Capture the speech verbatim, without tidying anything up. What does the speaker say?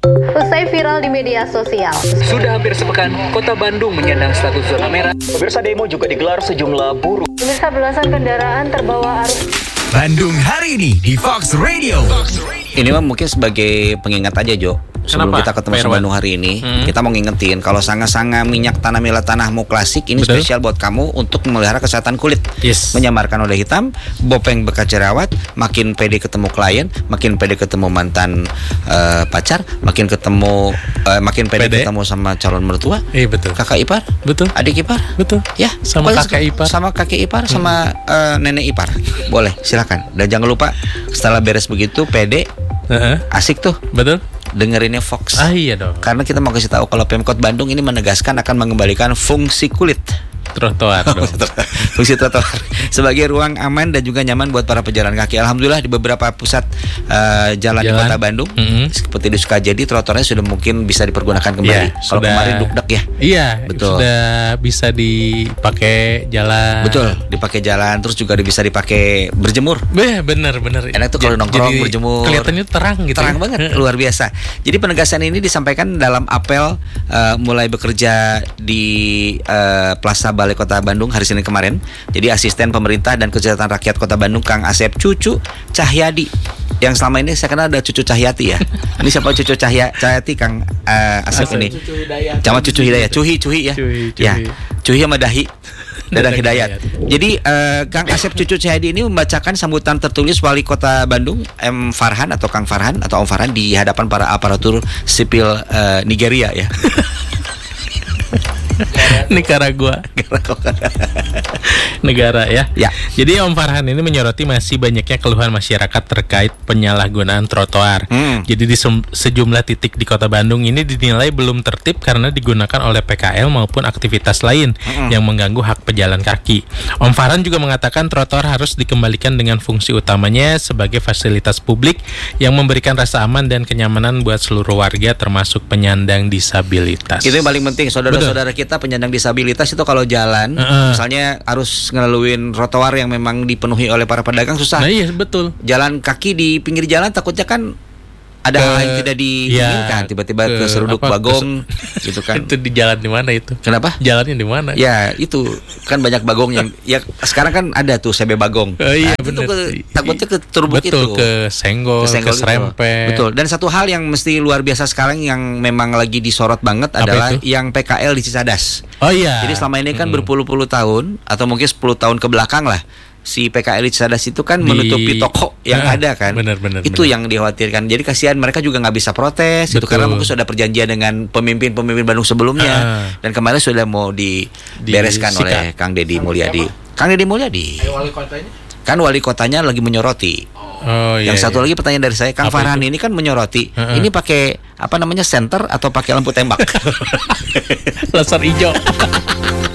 Usai viral di media sosial, sudah hampir sepekan Kota Bandung menyandang status zona merah. Pemirsa, demo juga digelar sejumlah buruh. pemirsa belasan kendaraan terbawa arus. Bandung hari ini di Fox Radio. Ini mah mungkin sebagai pengingat aja, Jo. Sebelum Kenapa? kita ketemu sama Bandung hari ini, Hmm. kita mau ngingetin kalau sanga-sanga minyak tanah mila tanahmu klasik ini Betul. spesial buat kamu untuk memelihara kesehatan kulit. Yes. Menyamarkan noda hitam, bopeng bekas jerawat, makin pede ketemu klien, makin pede ketemu mantan uh, pacar, makin ketemu uh, makin pede, Pede. ketemu sama calon mertua, Iya betul. kakak ipar, Betul. adik ipar. Betul. Ya, Sama pokoknya kakek ipar. sama kakek ipar, sama uh, nenek ipar. Boleh, silakan. Dan jangan lupa setelah beres begitu, pede, Heeh. asik tuh Betul. dengerinnya Fox. Ah iya dong. Karena kita mau kasih tahu kalau Pemkot Bandung ini menegaskan akan mengembalikan fungsi kulit, Trotoar dong. fungsi trotoar sebagai ruang aman dan juga nyaman buat para pejalan kaki. Alhamdulillah di beberapa pusat uh, jalan, di Jalan. Kota Bandung, Mm-hmm. seperti di Sukajadi, trotoarnya sudah mungkin bisa dipergunakan kembali. Iya, Kalau sudah- kemarin dukdek ya. Iya, Betul. sudah bisa dipakai jalan. Betul, dipakai jalan, terus juga bisa dipakai berjemur. Beh, bener bener. Enak tuh kalau Jadi- nongkrong, jadi berjemur. Kelihatannya terang gitu. Terang ya. banget, luar biasa. Jadi penegasan ini disampaikan dalam apel uh, mulai bekerja di uh, Plaza Balai Kota Bandung hari Senin kemarin. Jadi asisten pemerintah dan kesejahteraan rakyat Kota Bandung Kang Asep Cucu Cahyadi, yang selama ini saya kenal ada Cucu Cahyati ya. Ini siapa Cucu Cahya Cahyati Kang uh, Asep ini? Sama Cucu Hidayat, Cuhi Cuhi ya. Cuhi, Cuhi. Ya, Cuhi sama Dahi. Dadang Dadang Hidayat. Hidayat. Jadi eh, Kang Asep Cucu Cahyadi ini membacakan sambutan tertulis Wali Kota Bandung M Farhan atau Kang Farhan atau Om Farhan di hadapan para aparatur sipil eh, Nigeria ya. Nicaragua. Negara ya. Ya. Jadi Om Farhan ini menyoroti masih banyaknya keluhan masyarakat terkait penyalahgunaan trotoar. Hmm. Jadi di sem- sejumlah titik di Kota Bandung ini dinilai belum tertib karena digunakan oleh P K L maupun aktivitas lain Hmm. yang mengganggu hak pejalan kaki. Om Farhan juga mengatakan trotoar harus dikembalikan dengan fungsi utamanya sebagai fasilitas publik yang memberikan rasa aman dan kenyamanan buat seluruh warga termasuk penyandang disabilitas. Itu yang paling penting, saudara-saudara kita penyandang disabilitas itu kalau jalan, Uh-uh. misalnya harus ngelaluin trotoar yang memang dipenuhi oleh para pedagang susah. Nah iya betul. Jalan kaki di pinggir jalan takutnya kan ada Ke- hal yang tidak diinginkan, ya, tiba-tiba ke- keseruduk apa, bagong gitu kan. Itu di jalan di mana itu? Kenapa? Jalannya di mana? Ya itu kan banyak bagong yang ya sekarang kan ada tuh sebe bagong. Oh, iya, Nah, itu bener. ke- takutnya ke turbuk Betul, itu. ke senggol, ke, Kesenggol itu. serempet. Betul. Dan satu hal yang mesti luar biasa sekarang yang memang lagi disorot banget Apa adalah itu? yang P K L di Cicadas. Oh iya. Jadi selama ini kan Mm-mm. berpuluh-puluh tahun atau mungkin sepuluh tahun ke belakang lah, si P K L di Cicadas itu kan Di- menutupi toko yang Ah, ada kan. benar, benar, Itu benar. yang dikhawatirkan. Jadi kasihan mereka juga nggak bisa protes gitu Betul. karena mungkin sudah perjanjian dengan pemimpin-pemimpin Bandung sebelumnya Ah. dan kemarin sudah mau dibereskan Disikat. oleh Kang Deddy Mulyadi. Kang Deddy Mulyadi. Wali kotanya? Kan wali kotanya lagi menyoroti. Oh iya. Yang satu iya. lagi pertanyaan dari saya, Kang Apa Farhan itu? ini kan menyoroti. Heeh. Ini pakai apa namanya, senter atau pakai lampu tembak? laser hijau.